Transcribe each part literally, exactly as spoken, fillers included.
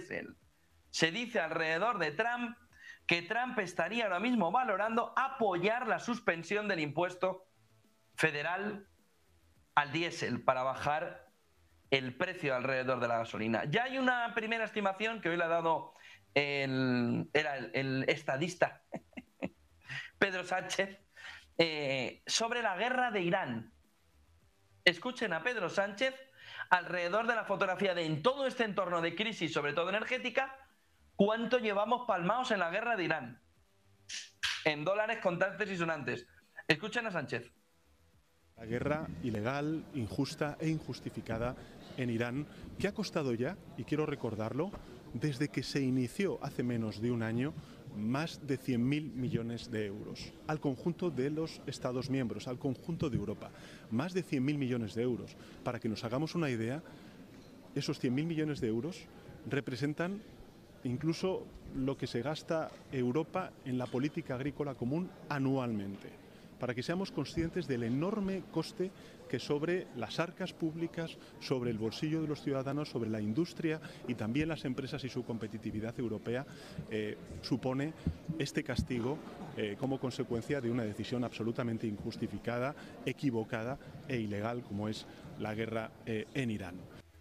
diésel. Se dice alrededor de Trump que Trump estaría ahora mismo valorando apoyar la suspensión del impuesto federal al diésel para bajar el precio alrededor de la gasolina. Ya hay una primera estimación que hoy le ha dado el, era el, el estadista Pedro Sánchez eh, sobre la guerra de Irán. Escuchen a Pedro Sánchez alrededor de la fotografía de en todo este entorno de crisis, sobre todo energética, cuánto llevamos palmados en la guerra de Irán. En dólares contantes y sonantes. Escuchen a Sánchez. La guerra ilegal, injusta e injustificada en Irán, que ha costado ya, y quiero recordarlo, desde que se inició hace menos de un año, más de cien mil millones de euros al conjunto de los Estados miembros, al conjunto de Europa. Más de cien mil millones de euros. Para que nos hagamos una idea, esos cien mil millones de euros representan incluso lo que se gasta Europa en la política agrícola común anualmente, para que seamos conscientes del enorme coste que sobre las arcas públicas, sobre el bolsillo de los ciudadanos, sobre la industria y también las empresas y su competitividad europea eh, supone este castigo eh, como consecuencia de una decisión absolutamente injustificada, equivocada e ilegal como es la guerra eh, en Irán.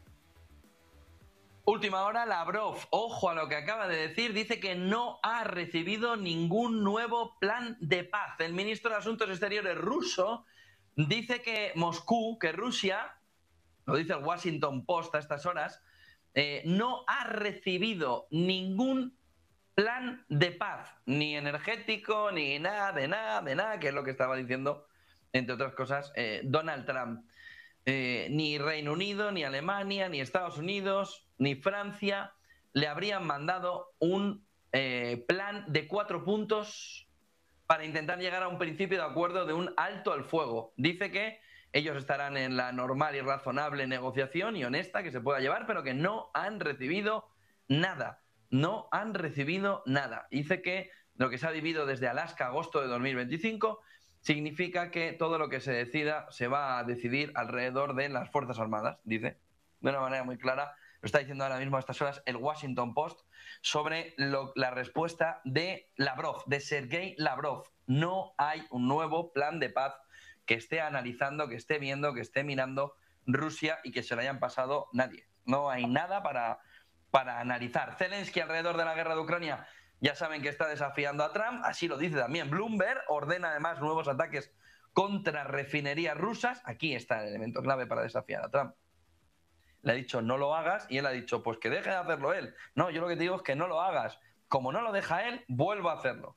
Última hora, Lavrov, ojo a lo que acaba de decir, dice que no ha recibido ningún nuevo plan de paz. El ministro de Asuntos Exteriores ruso dice que Moscú, que Rusia, lo dice el Washington Post a estas horas, eh, no ha recibido ningún plan de paz, ni energético, ni nada, de nada, de nada, que es lo que estaba diciendo, entre otras cosas, eh, Donald Trump. Eh, ni Reino Unido, ni Alemania, ni Estados Unidos, ni Francia le habrían mandado un eh, plan de cuatro puntos para intentar llegar a un principio de acuerdo de un alto al fuego. Dice que ellos estarán en la normal y razonable negociación y honesta que se pueda llevar, pero que no han recibido nada. No han recibido nada. Dice que lo que se ha vivido desde Alaska a agosto de dos mil veinticinco significa que todo lo que se decida se va a decidir alrededor de las Fuerzas Armadas, dice, de una manera muy clara. Lo está diciendo ahora mismo a estas horas el Washington Post sobre lo, la respuesta de Lavrov, de Sergei Lavrov. No hay un nuevo plan de paz que esté analizando, que esté viendo, que esté mirando Rusia y que se lo hayan pasado nadie. No hay nada para, para analizar. Zelensky alrededor de la guerra de Ucrania, ya saben que está desafiando a Trump, así lo dice también Bloomberg, ordena además nuevos ataques contra refinerías rusas. Aquí está el elemento clave para desafiar a Trump. Le ha dicho no lo hagas y él ha dicho pues que deje de hacerlo él. No, yo lo que te digo es que no lo hagas. Como no lo deja él, vuelvo a hacerlo.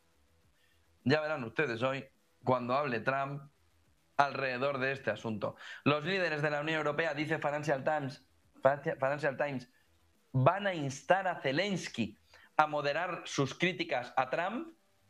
Ya verán ustedes hoy cuando hable Trump alrededor de este asunto. Los líderes de la Unión Europea, dice Financial Times, Financial Times, van a instar a Zelensky a moderar sus críticas a Trump,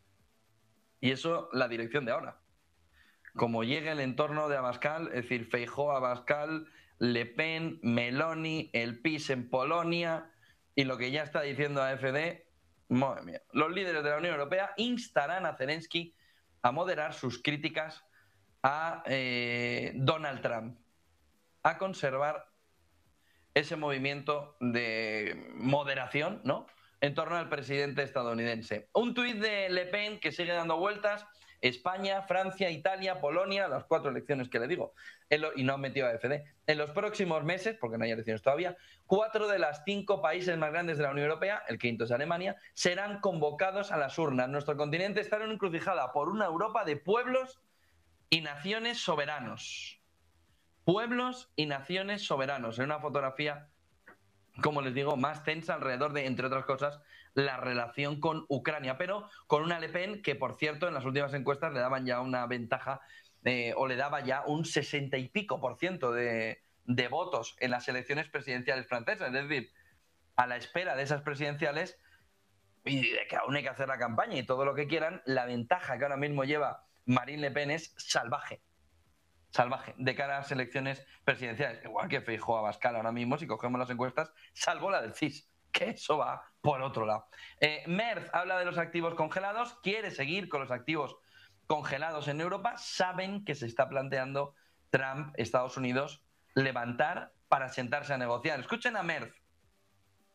y eso la dirección de ahora. Como llegue el entorno de Abascal, es decir, Feijóo, Abascal, Le Pen, Meloni, el P I S en Polonia y lo que ya está diciendo A F D, madre mía. Los líderes de la Unión Europea instarán a Zelensky a moderar sus críticas a eh, Donald Trump, a conservar ese movimiento de moderación, ¿no?, en torno al presidente estadounidense. Un tuit de Le Pen que sigue dando vueltas: España, Francia, Italia, Polonia, las cuatro elecciones que le digo, lo, y no han metido a A F D. En los próximos meses, porque no hay elecciones todavía, cuatro de las cinco países más grandes de la Unión Europea, el quinto es Alemania, serán convocados a las urnas. Nuestro continente está en una encrucijada por una Europa de pueblos y naciones soberanos. Pueblos y naciones soberanos. En una fotografía, como les digo, más tensa alrededor de, entre otras cosas, la relación con Ucrania, pero con una Le Pen que, por cierto, en las últimas encuestas le daban ya una ventaja eh, o le daba ya un sesenta y pico por ciento de, de votos en las elecciones presidenciales francesas. Es decir, a la espera de esas presidenciales y de que aún hay que hacer la campaña y todo lo que quieran, la ventaja que ahora mismo lleva Marine Le Pen es salvaje. salvaje de cara a las elecciones presidenciales. Igual que Feijóo, Abascal ahora mismo, si cogemos las encuestas, salvo la del C I S, que eso va por otro lado. Eh, Merz habla de los activos congelados, quiere seguir con los activos congelados en Europa. Saben que se está planteando Trump, Estados Unidos, levantar para sentarse a negociar. Escuchen a Merz.